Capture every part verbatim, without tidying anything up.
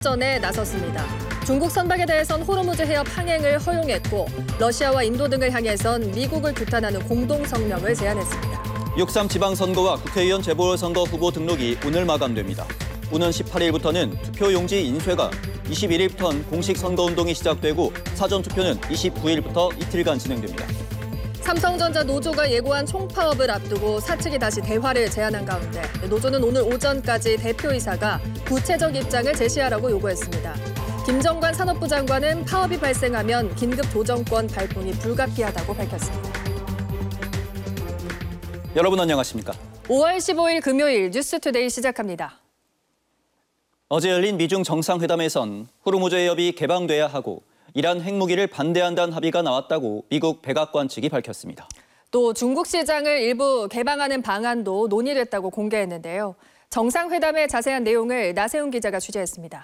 전에 나섰습니다. 중국 선박에 대해선 호르무즈 해협 항행을 허용했고 러시아와 인도 등을 향해선 미국을 규탄하는 공동 성명을 제안했습니다. 육삼 지방선거와 국회의원 재보궐선거 후보 등록이 오늘 마감됩니다. 오는 십팔 일부터는 투표용지 인쇄가, 이십일 일부터는 공식 선거운동이 시작되고 사전투표는 이십구 일부터 이틀간 진행됩니다. 삼성전자 노조가 예고한 총파업을 앞두고 사측이 다시 대화를 제안한 가운데 노조는 오늘 오전까지 대표이사가 구체적 입장을 제시하라고 요구했습니다. 김정관 산업부 장관은 파업이 발생하면 긴급 조정권 발동이 불가피하다고 밝혔습니다. 여러분 안녕하십니까? 오월 십오일 금요일 뉴스투데이 시작합니다. 어제 열린 미중 정상회담에선 호르무즈 해협이 개방돼야 하고 이란 핵무기를 반대한다는 합의가 나왔다고 미국 백악관 측이 밝혔습니다. 또 중국 시장을 일부 개방하는 방안도 논의됐다고 공개했는데요. 정상회담의 자세한 내용을 나세훈 기자가 취재했습니다.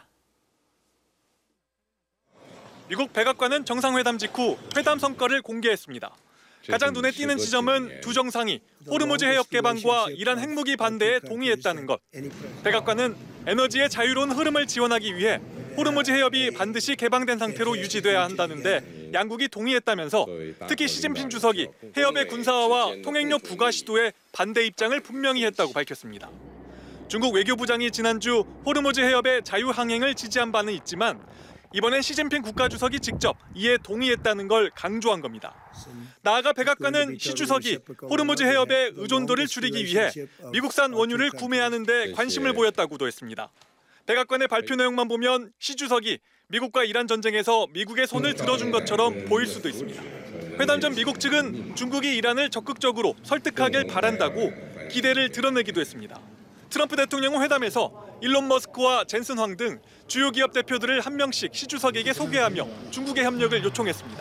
미국 백악관은 정상회담 직후 회담 성과를 공개했습니다. 가장 눈에 띄는 지점은 두 정상이 호르무즈 해협 개방과 이란 핵무기 반대에 동의했다는 것. 백악관은 에너지의 자유로운 흐름을 지원하기 위해 호르무즈 해협이 반드시 개방된 상태로 유지돼야 한다는데 양국이 동의했다면서 특히 시진핑 주석이 해협의 군사화와 통행료 부과 시도에 반대 입장을 분명히 했다고 밝혔습니다. 중국 외교부장이 지난주 호르무즈 해협의 자유항행을 지지한 바는 있지만 이번엔 시진핑 국가주석이 직접 이에 동의했다는 걸 강조한 겁니다. 나아가 백악관은 시 주석이 호르무즈 해협의 의존도를 줄이기 위해 미국산 원유를 구매하는 데 관심을 보였다고도 했습니다. 백악관의 발표 내용만 보면 시 주석이 미국과 이란 전쟁에서 미국의 손을 들어준 것처럼 보일 수도 있습니다. 회담 전 미국 측은 중국이 이란을 적극적으로 설득하길 바란다고 기대를 드러내기도 했습니다. 트럼프 대통령은 회담에서 일론 머스크와 젠슨 황 등 주요 기업 대표들을 한 명씩 시 주석에게 소개하며 중국의 협력을 요청했습니다.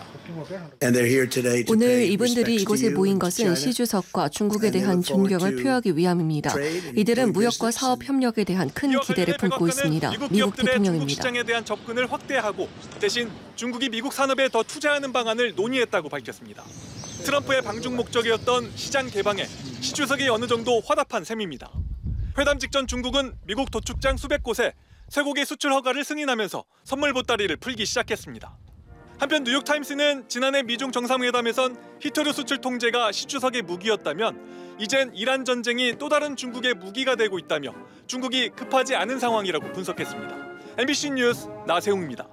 오늘 이분들이 이곳에 모인 것은 시 주석과 중국에 대한 존경을 표하기 위함입니다. 이들은 무역과 사업 협력에 대한 큰 기대를 품고 있습니다. 미국 미국 기업들의 중국 대통령입니다. 시장에 대한 접근을 확대하고 대신 중국이 미국 산업에 더 투자하는 방안을 논의했다고 밝혔습니다. 트럼프의 방중 목적이었던 시장 개방에 시 주석이 어느 정도 화답한 셈입니다. 회담 직전 중국은 미국 도축장 수백 곳에 쇠고기 수출 허가를 승인하면서 선물 보따리를 풀기 시작했습니다. 한편 뉴욕타임스는 지난해 미중 정상회담에선 히토류 수출 통제가 시 주석의 무기였다면 이젠 이란 전쟁이 또 다른 중국의 무기가 되고 있다며 중국이 급하지 않은 상황이라고 분석했습니다. 엠비씨 뉴스 나세웅입니다.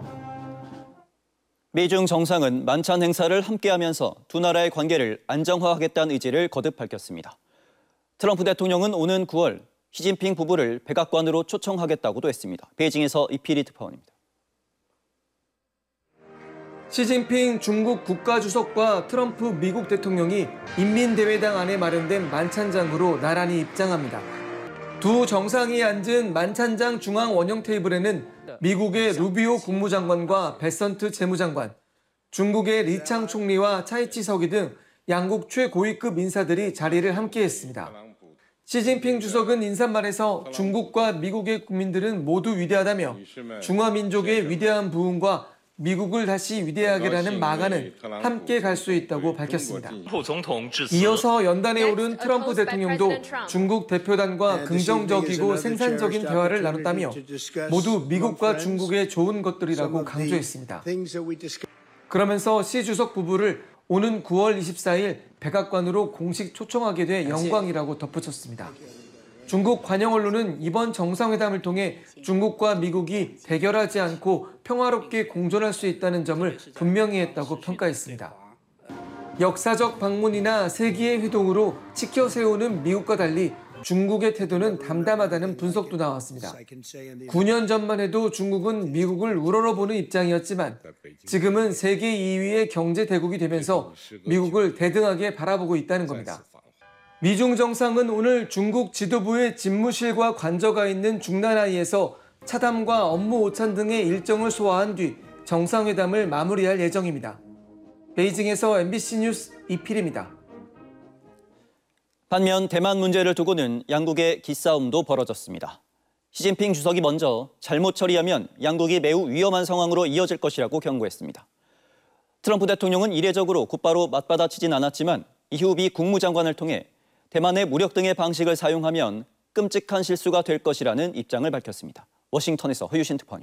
미중 정상은 만찬 행사를 함께하면서 두 나라의 관계를 안정화하겠다는 의지를 거듭 밝혔습니다. 트럼프 대통령은 오는 구월 시진핑 부부를 백악관으로 초청하겠다고도 했습니다. 베이징에서 이피리 특파원입니다. 시진핑 중국 국가주석과 트럼프 미국 대통령이 인민대회당 안에 마련된 만찬장으로 나란히 입장합니다. 두 정상이 앉은 만찬장 중앙 원형 테이블에는 미국의 루비오 국무장관과 베선트 재무장관, 중국의 리창 총리와 차이치 서기 등 양국 최고위급 인사들이 자리를 함께했습니다. 시진핑 주석은 인사말에서 중국과 미국의 국민들은 모두 위대하다며 중화민족의 위대한 부흥과 미국을 다시 위대하게라는 마가는 함께 갈 수 있다고 밝혔습니다. 이어서 연단에 오른 트럼프 대통령도 중국 대표단과 긍정적이고 생산적인 대화를 나눴다며 모두 미국과 중국의 좋은 것들이라고 강조했습니다. 그러면서 시 주석 부부를 오는 구월 이십사일 백악관으로 공식 초청하게 돼 영광이라고 덧붙였습니다. 중국 관영 언론은 이번 정상회담을 통해 중국과 미국이 대결하지 않고 평화롭게 공존할 수 있다는 점을 분명히 했다고 평가했습니다. 역사적 방문이나 세기의 회동으로 지켜 세우는 미국과 달리 중국의 태도는 담담하다는 분석도 나왔습니다. 구 년 전만 해도 중국은 미국을 우러러보는 입장이었지만 지금은 세계 이 위의 경제 대국이 되면서 미국을 대등하게 바라보고 있다는 겁니다. 미중 정상은 오늘 중국 지도부의 집무실과 관저가 있는 중나라이에서 차담과 업무 오찬 등의 일정을 소화한 뒤 정상회담을 마무리할 예정입니다. 베이징에서 엠비씨 뉴스 이필입니다. 반면 대만 문제를 두고는 양국의 기싸움도 벌어졌습니다. 시진핑 주석이 먼저 잘못 처리하면 양국이 매우 위험한 상황으로 이어질 것이라고 경고했습니다. 트럼프 대통령은 이례적으로 곧바로 맞받아치진 않았지만 이후 미 국무장관을 통해 대만의 무력 등의 방식을 사용하면 끔찍한 실수가 될 것이라는 입장을 밝혔습니다. 워싱턴에서 허유신 특파원입니다.